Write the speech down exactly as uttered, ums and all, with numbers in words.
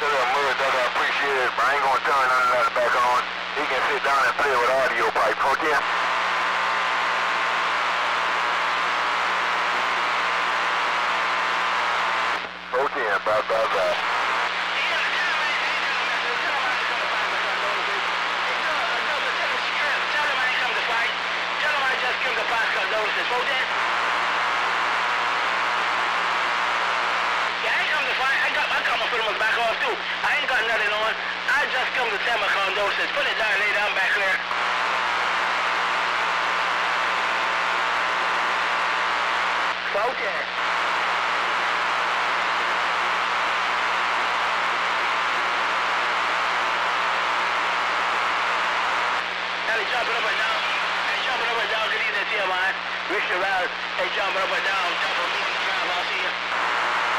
Tell that mud dog I appreciate it, but I ain't gonna turn none of that back on. He can sit down and play with audio pipe. Okay? Okay, bye bye bye. Back off too. I ain't got nothing on. I just come to tell my condolences. Put it down, lay down back there. Okay. Now they jumping up and down. They jumping up and down. Good evening to you, man. Wish you well. They jumping up and down. Jumping